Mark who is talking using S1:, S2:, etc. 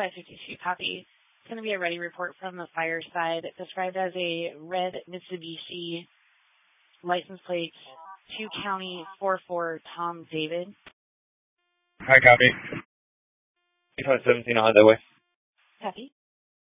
S1: 552, copy. It's going to be a ready report from the fire side, described as a red Mitsubishi, license plate 2 County 44 Tom David.
S2: Hi, copy. 817 on that way.
S1: Copy.